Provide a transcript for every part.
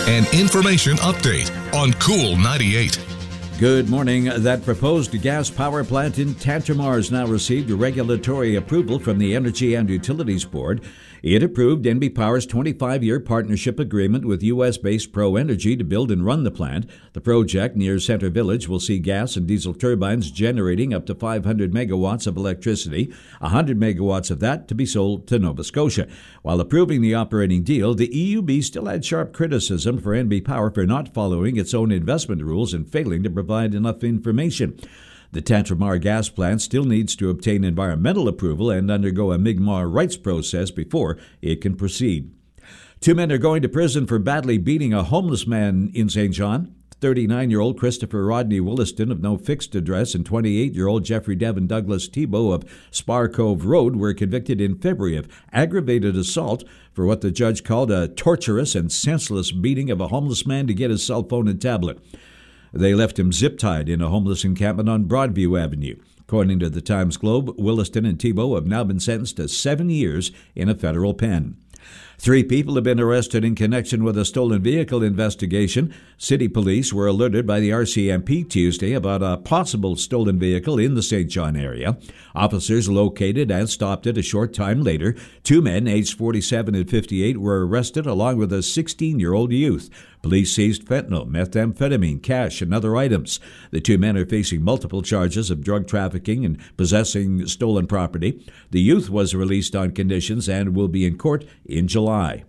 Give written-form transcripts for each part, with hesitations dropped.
an information update on Cool 98. Good morning. That proposed gas power plant in Tantramar has now received regulatory approval from the Energy and Utilities Board. It approved NB Power's 25-year partnership agreement with U.S.-based Pro Energy to build and run the plant. The project near Center Village will see gas and diesel turbines generating up to 500 megawatts of electricity, 100 megawatts of that to be sold to Nova Scotia. While approving the operating deal, the EUB still had sharp criticism for NB Power for not following its own investment rules and failing to provide enough information. The Tantramar gas plant still needs to obtain environmental approval and undergo a Mi'kmaq rights process before it can proceed. 2 men are going to prison for badly beating a homeless man in St. John. 39-year-old Christopher Rodney Williston of no fixed address and 28-year-old Jeffrey Devin Douglas Tebow of Spar Cove Road were convicted in February of aggravated assault for what the judge called a torturous and senseless beating of a homeless man to get his cell phone and tablet. They left him zip-tied in a homeless encampment on Broadview Avenue. According to the Times Globe, Williston and Tebow have now been sentenced to 7 years in a federal pen. 3 people have been arrested in connection with a stolen vehicle investigation. City police were alerted by the RCMP Tuesday about a possible stolen vehicle in the St. John area. Officers located and stopped it a short time later. 2 men, aged 47 and 58, were arrested along with a 16-year-old youth. Police seized fentanyl, methamphetamine, cash, and other items. The 2 men are facing multiple charges of drug trafficking and possessing stolen property. The youth was released on conditions and will be in court in July.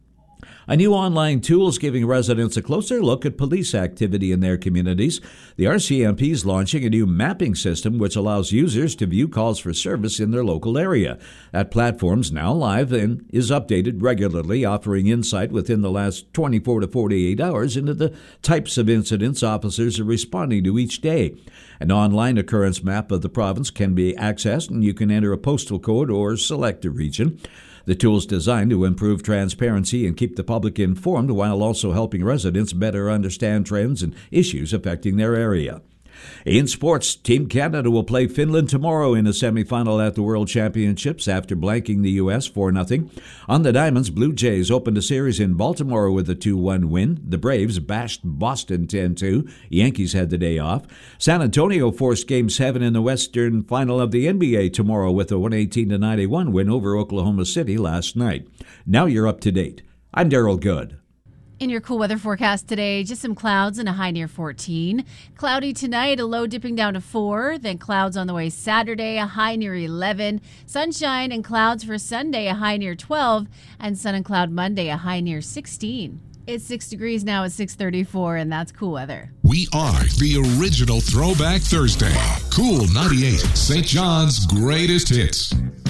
A new online tool is giving residents a closer look at police activity in their communities. The RCMP is launching a new mapping system which allows users to view calls for service in their local area. That platform's now live and is updated regularly, offering insight within the last 24 to 48 hours into the types of incidents officers are responding to each day. An online occurrence map of the province can be accessed, and you can enter a postal code or select a region. The tool is designed to improve transparency and keep the public informed while also helping residents better understand trends and issues affecting their area. In sports, Team Canada will play Finland tomorrow in a semifinal at the World Championships after blanking the U.S. 4-0. On the Diamonds, Blue Jays opened a series in Baltimore with a 2-1 win. The Braves bashed Boston 10-2. Yankees had the day off. San Antonio forced Game 7 in the Western Final of the NBA tomorrow with a 118-91 win over Oklahoma City last night. Now you're up to date. I'm Daryl Good. In your cool weather forecast today, just some clouds and a high near 14. Cloudy tonight, a low dipping down to 4. Then clouds on the way Saturday, a high near 11. Sunshine and clouds for Sunday, a high near 12. And sun and cloud Monday, a high near 16. It's 6 degrees now at 6:34, and that's cool weather. We are the original Throwback Thursday. Cool 98, St. John's greatest hits.